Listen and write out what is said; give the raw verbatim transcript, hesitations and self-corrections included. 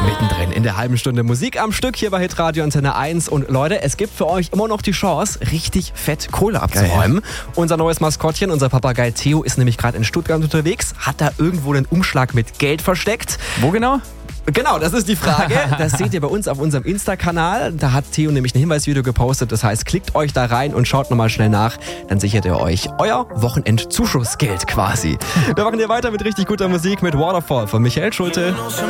Mittendrin in der halben Stunde Musik am Stück hier bei Hitradio Antenne eins. Und Leute, es gibt für euch immer noch die Chance, richtig fett Kohle abzuräumen. Geil. Unser neues Maskottchen, unser Papagei Theo, ist nämlich gerade in Stuttgart unterwegs, hat da irgendwo einen Umschlag mit Geld versteckt. Wo genau? Genau, das ist die Frage. Das seht ihr bei uns auf unserem Insta-Kanal. Da hat Theo nämlich ein Hinweisvideo gepostet. Das heißt, klickt euch da rein und schaut nochmal schnell nach. Dann sichert ihr euch euer Wochenendzuschussgeld quasi. Wir machen hier weiter mit richtig guter Musik mit Waterfall von Michael Schulte.